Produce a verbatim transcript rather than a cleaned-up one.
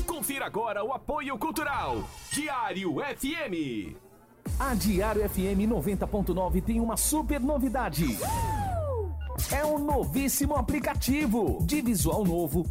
Confira agora o apoio cultural. Diário F M. A Diário F M noventa ponto nove tem uma super novidade. É um novíssimo aplicativo de visual novo,